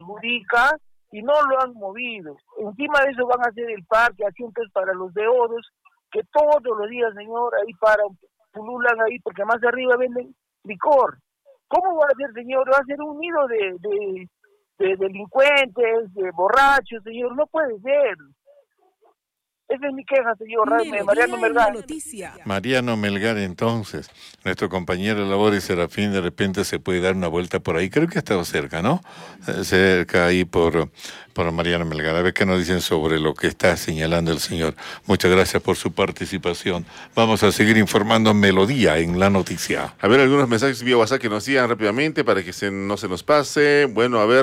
perjudica y no lo han movido. Encima de eso van a hacer el parque, asientos para los deodos, que todos los días, señor, ahí paran, pululan ahí, porque más arriba venden licor. ¿Cómo va a ser, señor? Va a ser un nido de delincuentes, de borrachos, señor, no puede ser. Esa es mi queja, señor Mariano Melgar. Mariano Melgar, entonces, nuestro compañero de labores Serafín, de repente se puede dar una vuelta por ahí. Creo que ha estado cerca, ¿no? Cerca ahí por Mariano Melgar. A ver qué nos dicen sobre lo que está señalando el señor. Muchas gracias por su participación. Vamos a seguir informando Melodía en la noticia. A ver, algunos mensajes vía WhatsApp que nos sigan rápidamente para que no se nos pase. Bueno, a ver,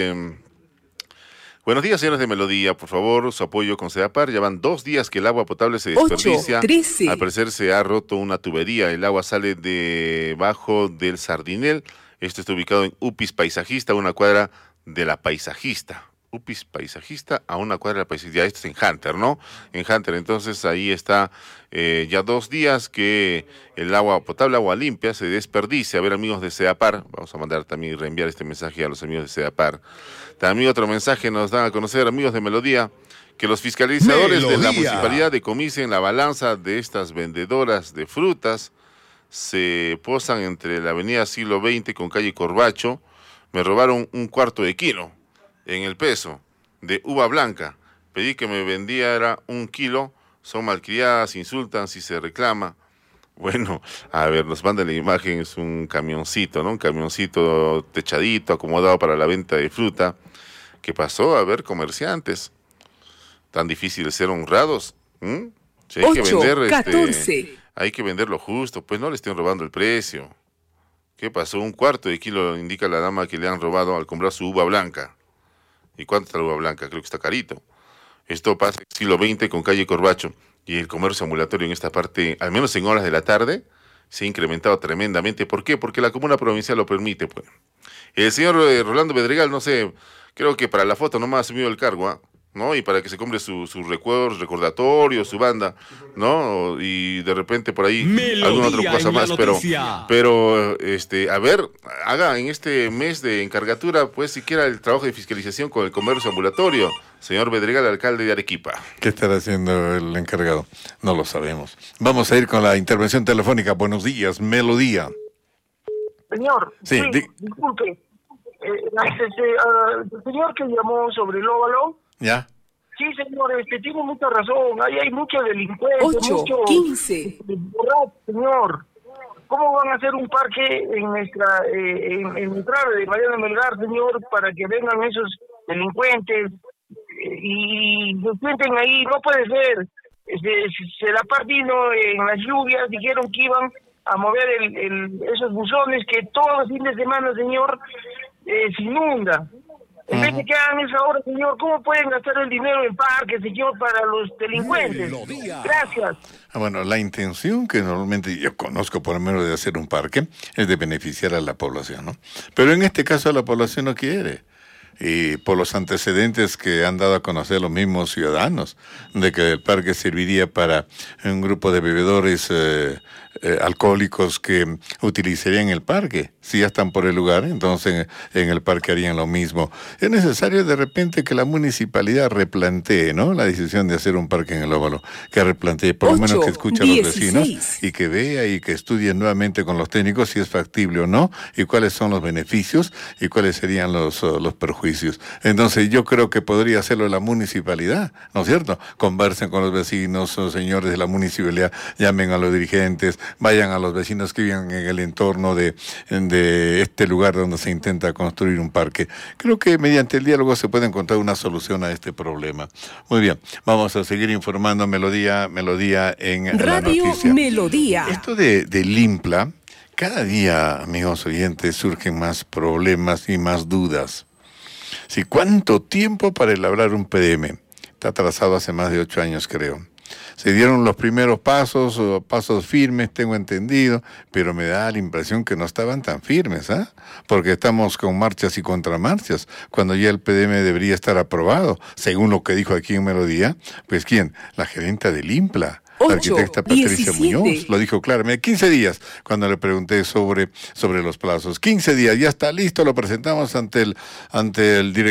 Buenos días, señores de Melodía, por favor, su apoyo con Sedapar. Ya van 2 días que el agua potable se desperdicia. 13. Al parecer se ha roto una tubería. El agua sale debajo del Sardinel. Esto está ubicado en Upis Paisajista, a una cuadra de la Paisajista. Upis Paisajista, a una cuadra de la Paisajista. Ya esto es en Hunter, ¿no? En Hunter, entonces ahí está ya 2 días que el agua potable, agua limpia, se desperdicia. A ver, amigos de Sedapar, vamos a mandar también y reenviar este mensaje a los amigos de Sedapar. También otro mensaje nos dan a conocer, amigos de Melodía, que los fiscalizadores de la municipalidad decomisen la balanza de estas vendedoras de frutas. Se posan entre la avenida Siglo XX con calle Corbacho. Me robaron 1/4 kilo en el peso de uva blanca. Pedí que me vendiera 1 kilo. Son malcriadas, insultan si se reclama. Bueno, a ver, nos manda la imagen, es un camioncito, ¿no? Un camioncito techadito, acomodado para la venta de fruta. ¿Qué pasó? A ver, comerciantes, tan difícil de ser honrados. Si hay 8, que vender, 14. Hay que vender lo justo, pues no le estén robando el precio. ¿Qué pasó? 1/4 kilo indica la dama que le han robado al comprar su uva blanca. ¿Y cuánto está la uva blanca? Creo que está carito. Esto pasa en siglo XX con calle Corbacho. Y el comercio ambulatorio en esta parte, al menos en horas de la tarde, se ha incrementado tremendamente. ¿Por qué? Porque la comuna provincial lo permite, pues. El señor Rolando Bedregal, no sé, creo que para la foto nomás ha asumido el cargo, ¿no? Y para que se compre su recordatorio, su banda, ¿no? Y de repente por ahí Melodía alguna otra cosa más, pero a ver, haga en este mes de encargatura, pues siquiera el trabajo de fiscalización con el comercio ambulatorio. Señor Bedregal, alcalde de Arequipa. ¿Qué estará haciendo el encargado? No lo sabemos. Vamos a ir con la intervención telefónica. Buenos días, Melodía. Señor, sí, disculpe. El señor que llamó sobre el óvalo. ¿Ya? Sí, señor, tiene mucha razón. Ahí hay mucha delincuencia, 8, 15. Señor, ¿cómo van a hacer un parque en nuestra en entrada de Mariano Melgar, señor, para que vengan esos delincuentes y se sienten ahí? No puede ser. Se la partino en las lluvias, dijeron que iban a mover esos buzones que todos los fines de semana, señor, se inunda. En vez de que hagan esa obra, señor, ¿cómo pueden gastar el dinero en parques, señor, para los delincuentes? Gracias. Bueno, la intención que normalmente yo conozco, por lo menos, de hacer un parque, es de beneficiar a la población, ¿no? Pero en este caso la población no quiere. Y por los antecedentes que han dado a conocer los mismos ciudadanos, de que el parque serviría para un grupo de bebedores alcohólicos que utilizarían el parque. Si ya están por el lugar, entonces en el parque harían lo mismo. Es necesario de repente que la municipalidad replantee, ¿no?, la decisión de hacer un parque en el óvalo, que replantee, por lo menos que escuche a los vecinos y que vea y que estudie nuevamente con los técnicos si es factible o no, y cuáles son los beneficios y cuáles serían los perjuicios. Entonces yo creo que podría hacerlo la municipalidad, ¿no es cierto? Conversen con los vecinos, señores de la municipalidad, llamen a los dirigentes, vayan a los vecinos que vivan en el entorno de este lugar donde se intenta construir un parque. Creo que mediante el diálogo se puede encontrar una solución a este problema. Muy bien, vamos a seguir informando Melodía en Radio la noticia. Melodía. Esto de Limpla, cada día, amigos oyentes, surgen más problemas y más dudas. Sí, ¿cuánto tiempo para elaborar un PDM? Está atrasado hace más de 8 años, creo. Se dieron los primeros pasos firmes, tengo entendido, pero me da la impresión que no estaban tan firmes, porque estamos con marchas y contramarchas, cuando ya el PDM debería estar aprobado, según lo que dijo aquí en Melodía, pues ¿quién? La gerente del IMPLA. La arquitecta Patricia 17. Muñoz lo dijo claramente. 15 días, cuando le pregunté sobre los plazos. 15 días, ya está listo, lo presentamos ante el director